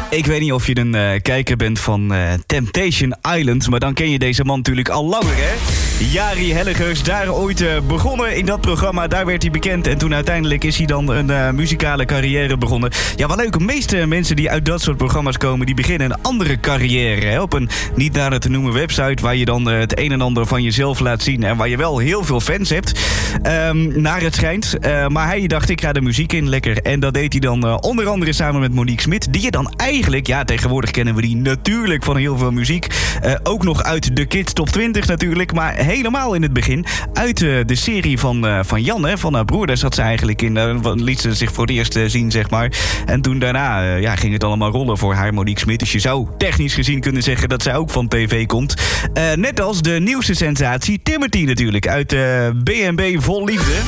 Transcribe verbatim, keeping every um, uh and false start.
Ik weet niet of je een uh, kijker bent van uh, Temptation Island, maar dan ken je deze man natuurlijk al langer, hè? Jari Hellegers, daar ooit uh, begonnen in dat programma. Daar werd hij bekend en toen uiteindelijk is hij dan een uh, muzikale carrière begonnen. Ja, wat leuk. De meeste mensen die uit dat soort programma's komen, die beginnen een andere carrière. Hè? Op een niet nader te noemen website waar je dan uh, het een en ander van jezelf laat zien. En waar je wel heel veel fans hebt. Um, naar het schijnt. Uh, maar hij dacht, ik ga de muziek in, lekker. En dat deed hij dan uh, onder andere samen met Monique Smit. Die je dan eigenlijk, ja, tegenwoordig kennen we die natuurlijk van heel veel muziek. Uh, ook nog uit de Kids Top twintig natuurlijk. Maar helemaal in het begin uit uh, de serie van, uh, van Jan, hè, van haar broer. Daar zat ze eigenlijk in. Uh, liet ze zich voor het eerst uh, zien, zeg maar. En toen daarna uh, ja, ging het allemaal rollen voor haar, Monique Smit. Dus je zou technisch gezien kunnen zeggen dat zij ook van tv komt. Uh, net als de nieuwste sensatie Timothy natuurlijk. Uit uh, B en B Vol Liefde.